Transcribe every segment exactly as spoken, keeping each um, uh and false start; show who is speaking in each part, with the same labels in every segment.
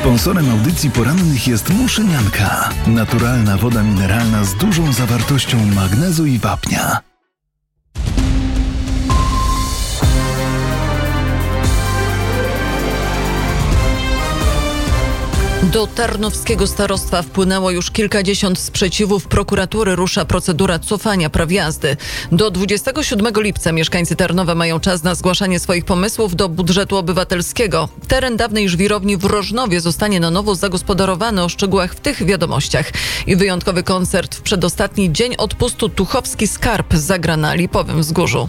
Speaker 1: Sponsorem audycji porannych jest Muszynianka. Naturalna woda mineralna z dużą zawartością magnezu i wapnia.
Speaker 2: Do tarnowskiego starostwa wpłynęło już kilkadziesiąt sprzeciwów prokuratury. Rusza procedura cofania praw jazdy. Do dwudziestego siódmego lipca mieszkańcy Tarnowa mają czas na zgłaszanie swoich pomysłów do budżetu obywatelskiego. Teren dawnej żwirowni w Rożnowie zostanie na nowo zagospodarowany. O szczegółach w tych wiadomościach. I wyjątkowy koncert w przedostatni dzień odpustu Tuchowski Skarb zagra na Lipowym Wzgórzu.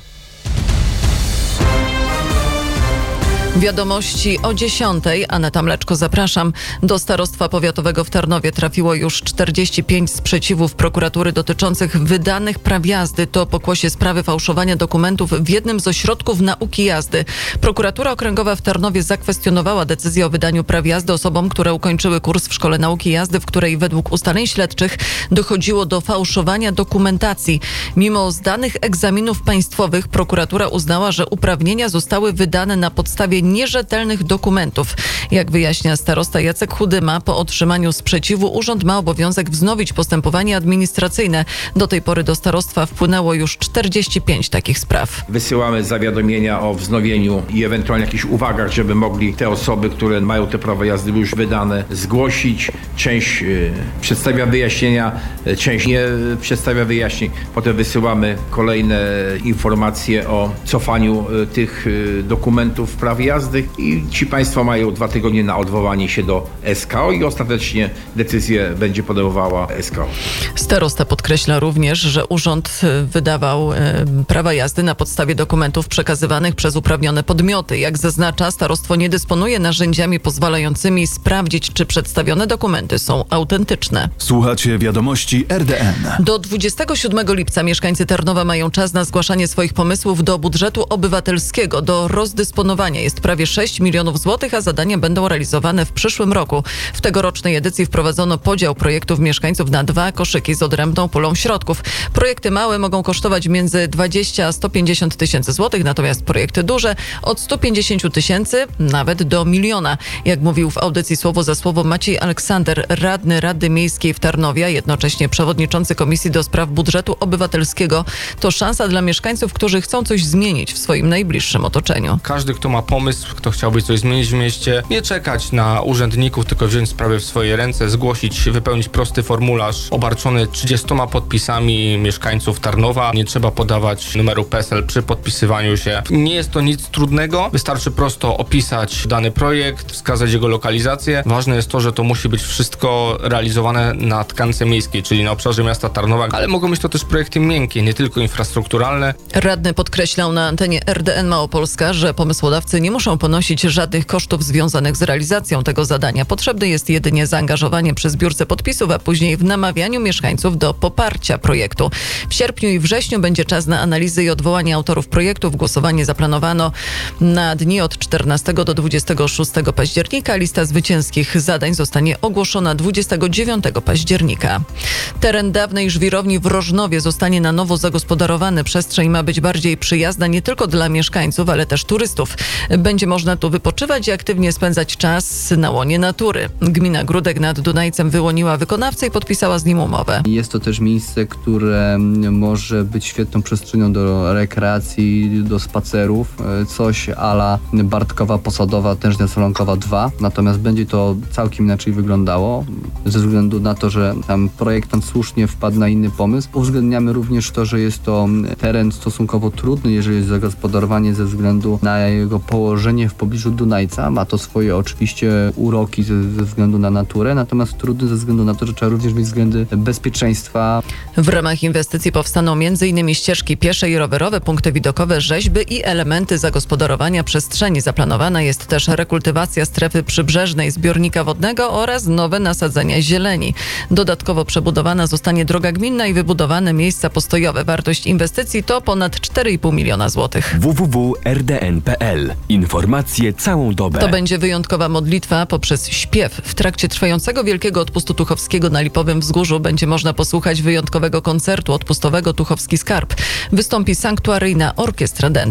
Speaker 2: Wiadomości o dziesiątej. Aneta Mleczko, zapraszam. Do Starostwa Powiatowego w Tarnowie trafiło już czterdzieści pięć sprzeciwów prokuratury dotyczących wydanych praw jazdy. To pokłosie sprawy fałszowania dokumentów w jednym z ośrodków nauki jazdy. Prokuratura Okręgowa w Tarnowie zakwestionowała decyzję o wydaniu praw jazdy osobom, które ukończyły kurs w Szkole Nauki Jazdy, w której według ustaleń śledczych dochodziło do fałszowania dokumentacji. Mimo zdanych egzaminów państwowych prokuratura uznała, że uprawnienia zostały wydane na podstawie nierzetelnych dokumentów. Jak wyjaśnia starosta Jacek Chudyma, po otrzymaniu sprzeciwu urząd ma obowiązek wznowić postępowanie administracyjne. Do tej pory do starostwa wpłynęło już czterdzieści pięć takich spraw.
Speaker 3: Wysyłamy zawiadomienia o wznowieniu i ewentualnie jakichś uwagach, żeby mogli te osoby, które mają te prawa jazdy już wydane, zgłosić. Część y, przedstawia wyjaśnienia, część nie przedstawia wyjaśnień. Potem wysyłamy kolejne informacje o cofaniu y, tych y, dokumentów praw jazdy. I ci państwo mają dwa tygodnie na odwołanie się do S K O i ostatecznie decyzję będzie podejmowała S K O.
Speaker 2: Starosta podkreśla również, że urząd wydawał e, prawa jazdy na podstawie dokumentów przekazywanych przez uprawnione podmioty. Jak zaznacza, starostwo nie dysponuje narzędziami pozwalającymi sprawdzić, czy przedstawione dokumenty są autentyczne.
Speaker 1: Słuchacie wiadomości R D N.
Speaker 2: Do dwudziestego siódmego lipca mieszkańcy Tarnowa mają czas na zgłaszanie swoich pomysłów do budżetu obywatelskiego. Do rozdysponowania jest prawie sześć milionów złotych, a zadania będą realizowane w przyszłym roku. W tegorocznej edycji wprowadzono podział projektów mieszkańców na dwa koszyki z odrębną pulą środków. Projekty małe mogą kosztować między dwadzieścia a sto pięćdziesiąt tysięcy złotych, natomiast projekty duże od stu pięćdziesięciu tysięcy nawet do miliona. Jak mówił w audycji Słowo za Słowo Maciej Aleksander, radny Rady Miejskiej w Tarnowie, a jednocześnie przewodniczący Komisji do Spraw Budżetu Obywatelskiego, to szansa dla mieszkańców, którzy chcą coś zmienić w swoim najbliższym otoczeniu.
Speaker 4: Każdy, kto ma pomysł, kto chciałby coś zmienić w mieście, nie czekać na urzędników, tylko wziąć sprawę w swoje ręce, zgłosić, wypełnić prosty formularz obarczony trzydziestoma podpisami mieszkańców Tarnowa. Nie trzeba podawać numeru P E S E L przy podpisywaniu się. Nie jest to nic trudnego, wystarczy prosto opisać dany projekt, wskazać jego lokalizację. Ważne jest to, że to musi być wszystko realizowane na tkance miejskiej, czyli na obszarze miasta Tarnowa, ale mogą być to też projekty miękkie, nie tylko infrastrukturalne.
Speaker 2: Radny podkreślał na antenie R D N Małopolska, że pomysłodawcy nie muszą ponosić żadnych kosztów związanych z realizacją tego zadania. Potrzebne jest jedynie zaangażowanie przy zbiórce podpisów, a później w namawianiu mieszkańców do poparcia projektu. W sierpniu i wrześniu będzie czas na analizy i odwołanie autorów projektów. Głosowanie zaplanowano na dni od czternastego do dwudziestego szóstego października. Lista zwycięskich zadań zostanie ogłoszona dwudziestego dziewiątego października. Teren dawnej żwirowni w Rożnowie zostanie na nowo zagospodarowany. Przestrzeń ma być bardziej przyjazna nie tylko dla mieszkańców, ale też turystów. Będzie można tu wypoczywać i aktywnie spędzać czas na łonie natury. Gmina Gródek nad Dunajcem wyłoniła wykonawcę i podpisała z nim umowę.
Speaker 5: Jest to też miejsce, które może być świetną przestrzenią do rekreacji, do spacerów. Coś a la Bartkowa Posadowa, Tężnia Solonkowa dwa. Natomiast będzie to całkiem inaczej wyglądało, ze względu na to, że tam projektant słusznie wpadł na inny pomysł. Uwzględniamy również to, że jest to teren stosunkowo trudny, jeżeli jest zagospodarowanie ze względu na jego położenie w pobliżu Dunajca. Ma to swoje oczywiście uroki ze, ze względu na naturę, natomiast trudny ze względu na to, że trzeba również mieć względy bezpieczeństwa.
Speaker 2: W ramach inwestycji powstaną między innymi ścieżki piesze i rowerowe, punkty widokowe, rzeźby i elementy zagospodarowania przestrzeni. Zaplanowana jest też rekultywacja strefy przybrzeżnej zbiornika wodnego oraz nowe nasadzenia zieleni. Dodatkowo przebudowana zostanie droga gminna i wybudowane miejsca postojowe. Wartość inwestycji to ponad cztery i pół miliona złotych.
Speaker 6: w w w kropka r d n kropka p l. Informacje całą dobę.
Speaker 2: To będzie wyjątkowa modlitwa poprzez śpiew. W trakcie trwającego Wielkiego Odpustu Tuchowskiego na Lipowym Wzgórzu będzie można posłuchać wyjątkowego koncertu odpustowego Tuchowski Skarb. Wystąpi sanktuaryjna orkiestra dętów.